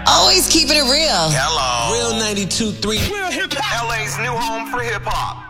Always keeping it real. Hello. Real 92.3. LA's new home for hip hop.